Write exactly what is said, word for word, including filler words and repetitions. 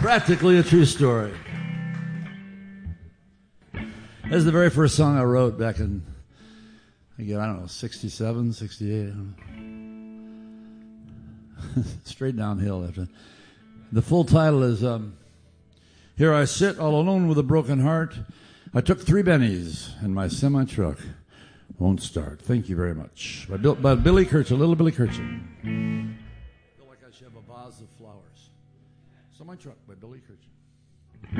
Practically a true story. That's the very first song I wrote back in, again, I don't know, sixty-seven, sixty-eight. I don't know. Straight downhill after. The full title is um, Here I Sit All Alone with a Broken Heart. I took three bennies and my semi-truck won't start. Thank you very much. By, Bill, by Billy Kirchen, little Billy Kirchen. I feel like I should have a vase of flowers. Semi-truck by Billy Kirchen.